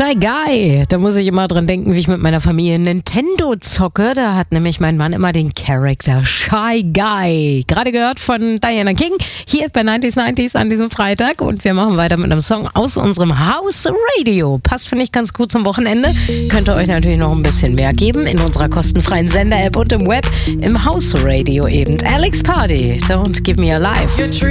Shy Guy. Da muss ich immer dran denken, wie ich mit meiner Familie Nintendo zocke. Da hat nämlich mein Mann immer den Charakter Shy Guy. Gerade gehört von Diana King hier bei 90s an diesem Freitag. Und wir machen weiter mit einem Song aus unserem House Radio. Passt, finde ich, ganz gut zum Wochenende. Könnt ihr euch natürlich noch ein bisschen mehr geben in unserer kostenfreien Sender-App und im Web. Im House Radio eben. Alex Party, Don't Give Me a Life.